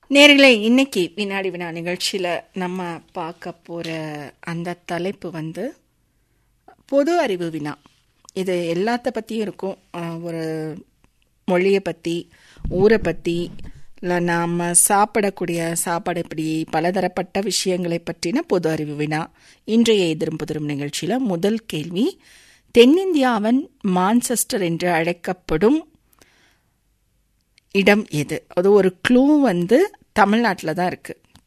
நேர்களே, இன்னைக்கு வினாடி வினா நிகழ்ச்சியில் நம்ம பார்க்க போகிற அந்த தலைப்பு பொது அறிவு வினா. இது எல்லாத்த பற்றியும் இருக்கும். ஒரு மொழியை பற்றி, ஊரை பற்றி, இல்லை நாம் சாப்பிடக்கூடிய சாப்பாடு எப்படி, பலதரப்பட்ட விஷயங்களை பற்றின பொது அறிவு வினா. இன்றைய எதிரும் புதிரும் நிகழ்ச்சியில் முதல் கேள்வி, தென்னிந்தியாவின் மான்செஸ்டர் என்று அழைக்கப்படும் இடம் எது? அது ஒரு க்ளூ தமிழ்நாட்டில் தான் இருக்குது.